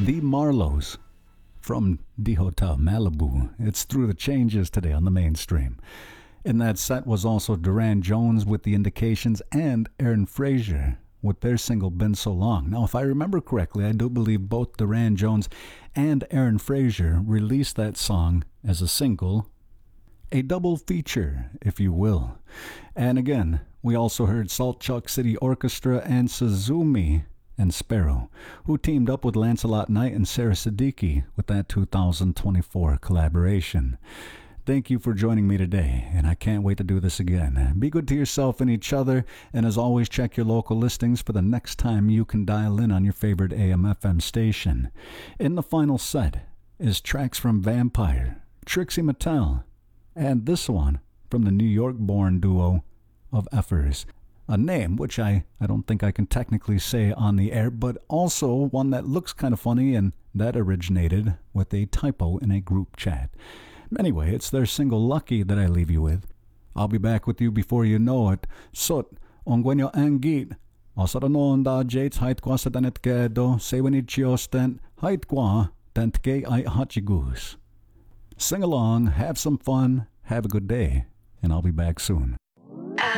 The Marlows from D Hotel Malibu. It's Through the Changes today on the mainstream. In that set was also Duran Jones with The Indications and Aaron Frazier with their single Been So Long. Now, if I remember correctly, I do believe both Duran Jones and Aaron Frazier released that song as a single, a double feature, if you will. And again, we also heard Salt Chuck City Orchestra and Suzumi and Sparrow, who teamed up with Lancelot Knight and Sarah Siddiqui with that 2024 collaboration. Thank you for joining me today, and I can't wait to do this again. Be good to yourself and each other, and as always, check your local listings for the next time you can dial in on your favorite AM/FM station. In the final set is tracks from Vampire, Trixie Mattel, and this one from the New York-born duo of Effers. A name which I don't think I can technically say on the air, but also one that looks kind of funny, and that originated with a typo in a group chat. Anyway, it's their single Lucky that I leave you with. I'll be back with you before you know it. Sot, ongwenyo angit. Asaranon da jates hait kwa sa tanet kedo, sewenid chiostent, hait kwa, tent ke I hachigus. Sing along, have some fun, have a good day, and I'll be back soon.